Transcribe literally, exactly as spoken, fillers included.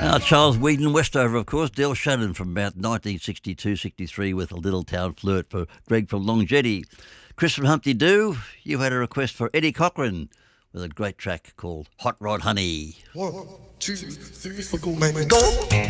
Uh, Charles Whedon Westover, of course. Del Shannon from about nineteen sixty-two sixty-three with A Little Town Flirt for Greg from Long Jetty. Chris from Humpty Doo, you had a request for Eddie Cochran with a great track called Hot Rod Honey. One, two, three, four, go, man, go.